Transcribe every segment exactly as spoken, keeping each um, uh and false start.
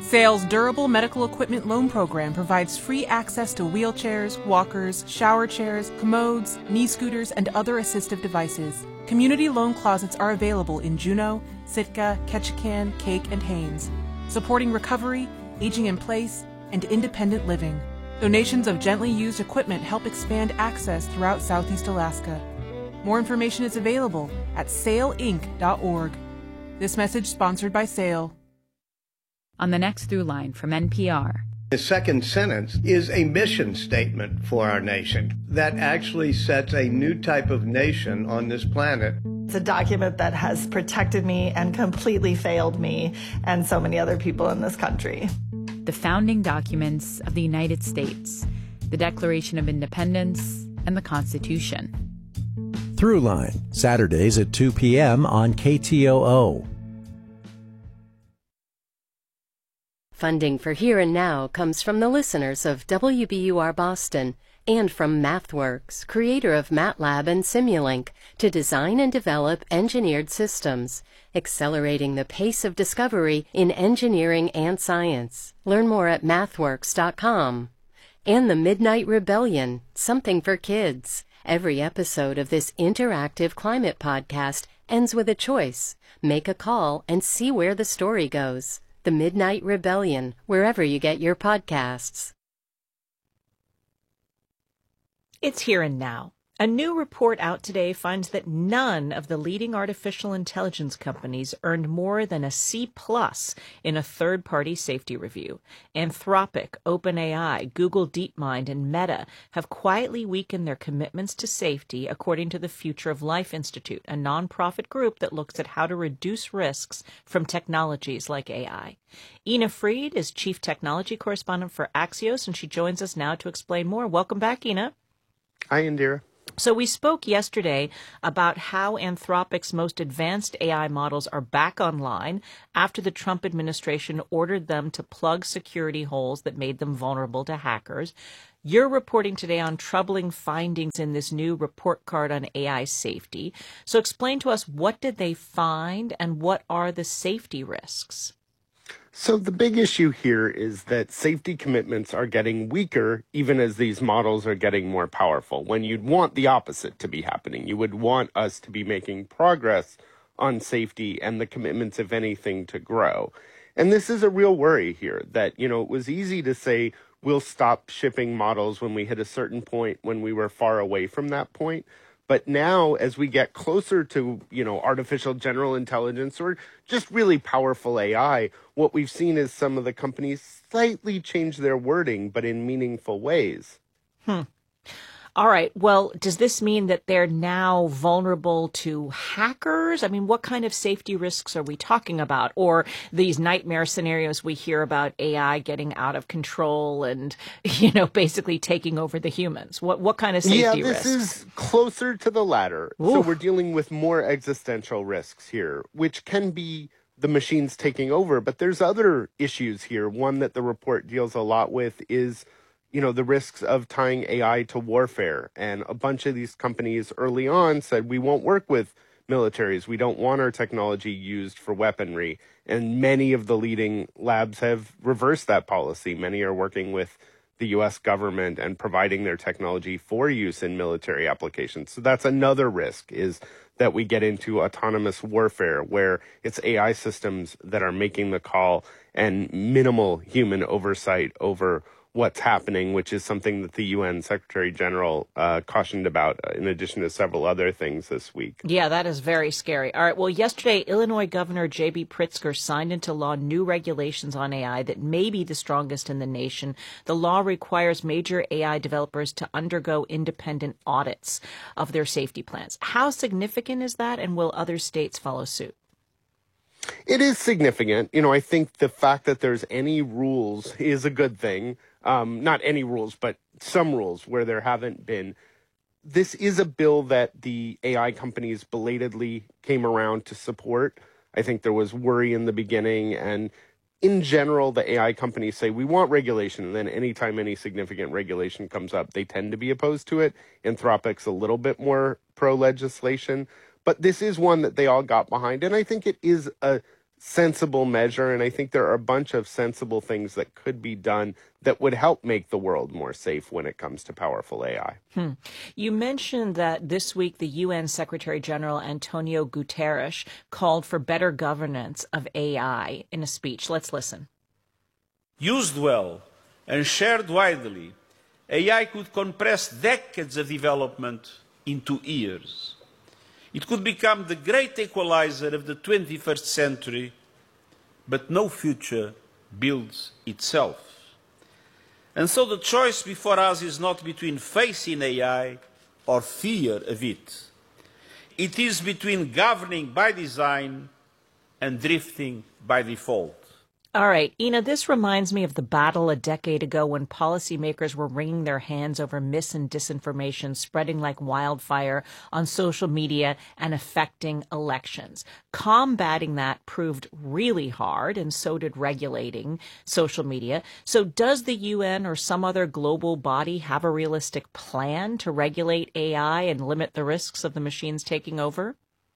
Sale's durable medical equipment loan program provides free access to wheelchairs, walkers, shower chairs, commodes, knee scooters, and other assistive devices. Community loan closets are available in Juneau, Sitka, Ketchikan, Cake, and Haines, supporting recovery, aging in place, and independent living. Donations of gently used equipment help expand access throughout Southeast Alaska. More information is available at sale inc dot org. This message sponsored by Sale. On the next Through Line from N P R. The second sentence is a mission statement for our nation that actually sets a new type of nation on this planet. It's a document that has protected me and completely failed me and so many other people in this country. The founding documents of the United States, the Declaration of Independence, and the Constitution. Throughline, Saturdays at two p.m. on K T O O. Funding for Here and Now comes from the listeners of W B U R Boston and from MathWorks, creator of MATLAB and Simulink, to design and develop engineered systems, accelerating the pace of discovery in engineering and science. Learn more at mathworks dot com. And the Midnight Rebellion, something for kids. Every episode of this interactive climate podcast ends with a choice. Make a call and see where the story goes. The Midnight Rebellion, wherever you get your podcasts. It's Here and Now. A new report out today finds that none of the leading artificial intelligence companies earned more than a C plus in a third-party safety review. Anthropic, OpenAI, Google DeepMind, and Meta have quietly weakened their commitments to safety, according to the Future of Life Institute, a nonprofit group that looks at how to reduce risks from technologies like A I. Ina Fried is Chief Technology Correspondent for Axios, and she joins us now to explain more. Welcome back, Ina. Hi, Indira. So we spoke yesterday about how Anthropic's most advanced A I models are back online after the Trump administration ordered them to plug security holes that made them vulnerable to hackers. You're reporting today on troubling findings in this new report card on A I safety. So explain to us, what did they find and what are the safety risks? So the big issue here is that safety commitments are getting weaker even as these models are getting more powerful, when you'd want the opposite to be happening. You would want us to be making progress on safety and the commitments, if anything, to grow. And this is a real worry here that, you know, it was easy to say we'll stop shipping models when we hit a certain point when we were far away from that point. But now, as we get closer to, you know, artificial general intelligence or just really powerful A I, what we've seen is some of the companies slightly change their wording, but in meaningful ways. Hmm. All right. Well, does this mean that they're now vulnerable to hackers? I mean, what kind of safety risks are we talking about? Or these nightmare scenarios we hear about A I getting out of control and, you know, basically taking over the humans? What what kind of safety risks? Yeah, this risks? is closer to the latter. Oof. So we're dealing with more existential risks here, which can be the machines taking over. But there's other issues here. One that the report deals a lot with is, you know, the risks of tying A I to warfare. And a bunch of these companies early on said, we won't work with militaries. We don't want our technology used for weaponry. And many of the leading labs have reversed that policy. Many are working with the U S government and providing their technology for use in military applications. So that's another risk, is that we get into autonomous warfare where it's A I systems that are making the call and minimal human oversight over what's happening, which is something that the U N Secretary General uh, cautioned about, uh, in addition to several other things this week. Yeah, that is very scary. All right. Well, yesterday, Illinois Governor J B Pritzker signed into law new regulations on A I that may be the strongest in the nation. The law requires major A I developers to undergo independent audits of their safety plans. How significant is that, and will other states follow suit? It is significant. You know, I think the fact that there's any rules is a good thing. Um, not any rules, but some rules where there haven't been. This is a bill that the A I companies belatedly came around to support. I think there was worry in the beginning. And in general, the A I companies say, we want regulation. And then anytime any significant regulation comes up, they tend to be opposed to it. Anthropic's a little bit more pro-legislation. But this is one that they all got behind. And I think it is a sensible measure, and I think there are a bunch of sensible things that could be done that would help make the world more safe when it comes to powerful A I. Hmm. You mentioned that this week the U N Secretary General Antonio Guterres called for better governance of A I in a speech. Let's listen. Used well and shared widely, A I could compress decades of development into years. It could become the great equalizer of the twenty-first century, but no future builds itself. And so the choice before us is not between faith in A I or fear of it. It is between governing by design and drifting by default. All right, Ina, this reminds me of the battle a decade ago when policymakers were wringing their hands over mis and disinformation spreading like wildfire on social media and affecting elections. Combating that proved really hard, and so did regulating social media. So does the U N or some other global body have a realistic plan to regulate A I and limit the risks of the machines taking over?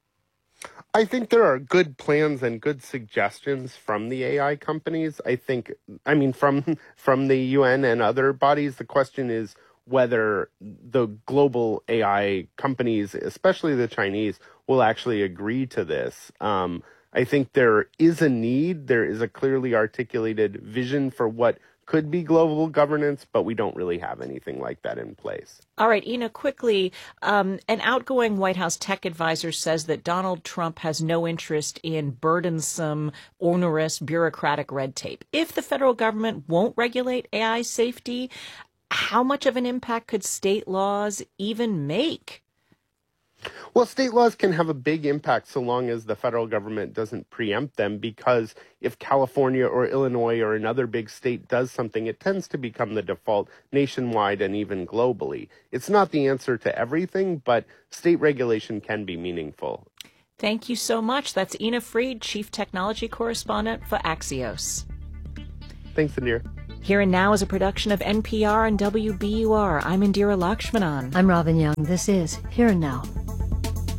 I think there are good plans and good suggestions from the A I companies. I think, I mean, from from the U N and other bodies, the question is whether the global A I companies, especially the Chinese, will actually agree to this. Um, I think there is a need. There is a clearly articulated vision for what could be global governance, but we don't really have anything like that in place. All right, Ina, quickly, um, an outgoing White House tech advisor says that Donald Trump has no interest in burdensome, onerous, bureaucratic red tape. If the federal government won't regulate A I safety, how much of an impact could state laws even make? Well, state laws can have a big impact so long as the federal government doesn't preempt them, because if California or Illinois or another big state does something, it tends to become the default nationwide and even globally. It's not the answer to everything, but state regulation can be meaningful. Thank you so much. That's Ina Fried, Chief Technology Correspondent for Axios. Thanks, Indira. Here and Now is a production of N P R and W B U R. I'm Indira Lakshmanan. I'm Robin Young. This is Here and Now.